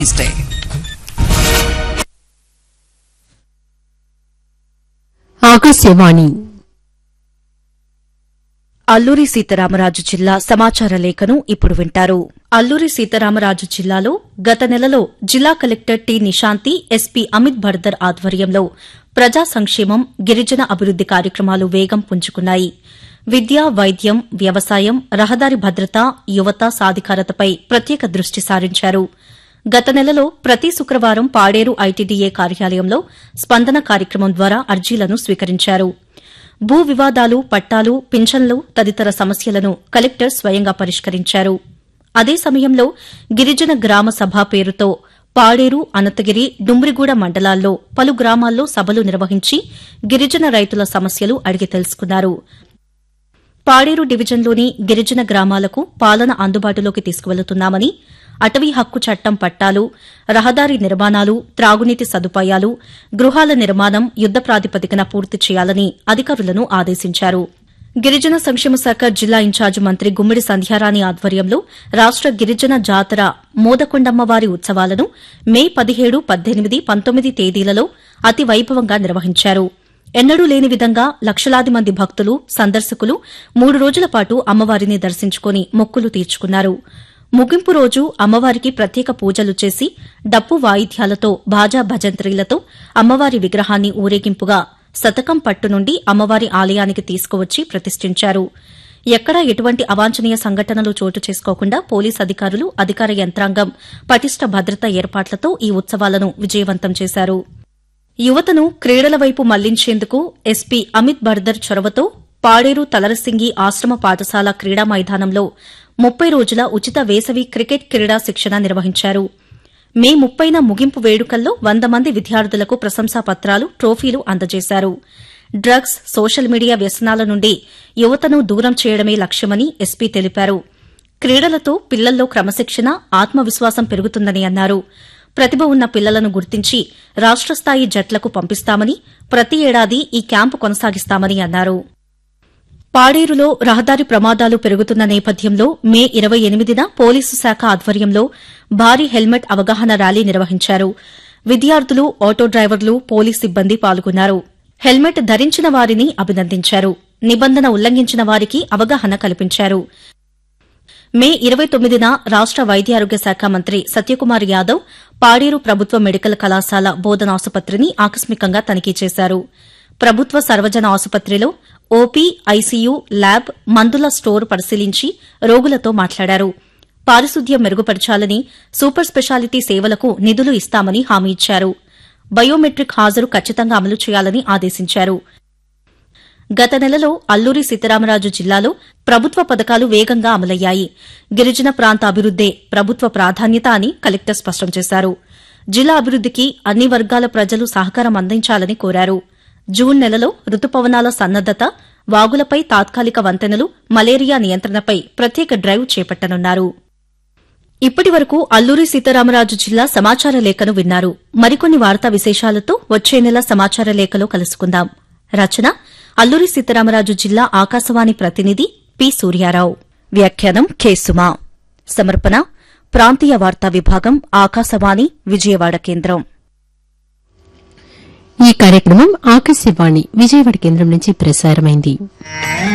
Stay. Akashvani Alluri Sitaramaraju జిల్లా సమాచార లేఖను ఇప్పుడు వింటారు. అల్లూరి సీతారామరాజు జిల్లాలో గత నెలలో జిల్లా collector T Nishanthi, SP Amit Bardar ఆధ్వర్యంలో ప్రజా సంక్షేమం, గిరిజన అభివృద్ది కార్యక్రమాలు వేగం పుంజుకున్నాయి. విద్య, వైద్యం, వ్యవసాయం, రహదారి భద్రత, యువత సాధికారతపై ప్రత్యేక దృష్టి సారించారు. గత నెలలో ప్రతి శుక్రవారం పాడేరు ఐటీడీఏ కార్యాలయంలో స్పందన కార్యక్రమం ద్వారా అర్జీలను స్వీకరించారు. భూ వివాదాలు, పట్టాలు, పింఛన్లు తదితర సమస్యలను కలెక్టర్ స్వయంగా పరిష్కరించారు. అదే సమయంలో గిరిజన గ్రామ సభ పేరుతో పాడేరు, అనంతగిరి, డుమ్రిగూడ మండలాల్లో పలు గ్రామాల్లో సభలు నిర్వహించి గిరిజన రైతుల సమస్యలు అడిగి తెలుసుకున్నారు. పాడేరు డివిజన్లోని గిరిజన గ్రామాలకు పాలన అందుబాటులోకి తీసుకువెళుతున్నామని, అటవీ హక్కు చట్టం పట్టాలు, రహదారి నిర్మాణాలు, త్రాగునీటి సదుపాయాలు, గృహాల నిర్మాణం యుద్ద ప్రాతిపదికన పూర్తి చేయాలని అధికారులను ఆదేశించారు. గిరిజన సంక్షేమ శాఖ జిల్లా ఇన్ఛార్జి మంత్రి గుమ్మిడి సంధ్యారాణి ఆధ్వర్యంలో రాష్ట గిరిజన జాతర మోదకొండమ్మవారి ఉత్సవాలను మే 17, 18, 19 తేదీలలో అతి వైభవంగా నిర్వహించారు. ఎన్నడూ లేని విధంగా లక్షలాది మంది భక్తులు, సందర్శకులు 3 రోజుల పాటు అమ్మవారిని దర్శించుకుని మొక్కులు తీర్చుకున్నారు. ముగింపు రోజు అమ్మవారికి ప్రత్యేక పూజలు చేసి డప్పు వాయిద్యాలతో, బాజా భజంత్రీలతో అమ్మవారి విగ్రహాన్ని ఊరేగింపుగా శతకం పట్టు నుండి అమ్మవారి ఆలయానికి తీసుకువచ్చి ప్రతిష్ఠించారు. ఎక్కడా ఎటువంటి అవాంఛనీయ సంఘటనలు చోటు చేసుకోకుండా పోలీస్ అధికారులు, అధికార యంత్రాంగం పటిష్ట భద్రతా ఏర్పాట్లతో ఈ ఉత్సవాలను విజయవంతం చేశారు. యువతను క్రీడల వైపు మళ్లించేందుకు ఎస్పీ అమిత్ బర్దర్ చొరవతో పాడేరు తలరసింగి ఆశ్రమ పాఠశాల క్రీడా మైదానంలో 30 రోజుల ఉచిత వేసవి క్రికెట్ క్రీడా శిక్షణ నిర్వహించారు. మే 30న ముగింపు వేడుకల్లో 100 మంది విద్యార్థులకు ప్రశంసా పత్రాలు, ట్రోఫీలు అందజేశారు. డ్రగ్స్, సోషల్ మీడియా వ్యసనాల నుండి యువతను దూరం చేయడమే లక్ష్యమని ఎస్పీ తెలిపారు. క్రీడలతో పిల్లల్లో క్రమశిక్షణ, ఆత్మవిశ్వాసం పెరుగుతుందని అన్నారు. ప్రతిభ ఉన్న పిల్లలను గుర్తించి రాష్ట స్థాయి జట్లకు పంపిస్తామని, ప్రతి ఏడాది ఈ క్యాంపు కొనసాగిస్తామని అన్నారు. పాడేరులో రహదారి ప్రమాదాలు పెరుగుతున్న నేపథ్యంలో మే 28న పోలీసు శాఖ ఆధ్వర్యంలో భారీ హెల్మెట్ అవగాహన ర్యాలీ నిర్వహించారు. విద్యార్థులు, ఆటో డ్రైవర్లు, పోలీస్ సిబ్బంది పాల్గొన్నారు. హెల్మెట్ ధరించిన వారిని అభినందించారు. నిబంధన ఉల్లంఘించిన వారికి అవగాహన కల్పించారు. మే 29న రాష్ట వైద్యారోగ్య శాఖ మంత్రి సత్యకుమార్ యాదవ్ పాడేరు ప్రభుత్వ మెడికల్ కళాశాల బోధనాసుపత్రిని ఆకస్మికంగా తనిఖీ చేశారు. ప్రభుత్వ సర్వజన ఆసుపత్రిలో ఓపీ, ఐసీయూ, ల్యాబ్, మందుల స్టోర్ పరిశీలించి రోగులతో మాట్లాడారు. పారిశుద్ధ్యం మెరుగుపరచాలని, సూపర్ స్పెషాలిటీ సేవలకు నిధులు ఇస్తామని హామీ ఇచ్చారు. బయోమెట్రిక్ హాజరు ఖచ్చితంగా అమలు చేయాలని ఆదేశించారు. గత నెలలో అల్లూరి సీతారామరాజు జిల్లాలో ప్రభుత్వ పథకాలు వేగంగా అమలయ్యాయి. గిరిజన ప్రాంత అభివృద్దే ప్రభుత్వ ప్రాధాన్యత అని కలెక్టర్ స్పష్టం చేశారు. జిల్లా అభివృద్దికి అన్ని వర్గాల ప్రజలు సహకారం అందించాలని కోరారు. జూన్ నెలలో రుతుపవనాల సన్నద్దత, వాగులపై తాత్కాలిక వంతెనలు, మలేరియా నియంత్రణపై ప్రత్యేక డ్రైవ్ చేపట్టనున్నారు. ఇప్పటి వరకు అల్లూరి సీతారామరాజు జిల్లా సమాచార లేఖను విన్నారు. మరికొన్ని వార్తా విశేషాలతో వచ్చే నెల సమాచార లేఖలో కలుసుకుందాం. రచన అల్లూరి సీతారామరాజు జిల్లా ఆకాశవాణి ప్రతినిధి పి. సూర్యారావు. వ్యాఖ్యానం కె. సుమా. సమర్పణ ప్రాంతీయ వార్తా విభాగం, ఆకాశవాణి విజయవాడ కేంద్రం. ఈ కార్యక్రమం ఆకాశవాణి విజయవాడ కేంద్రం నుంచి ప్రసారమైంది.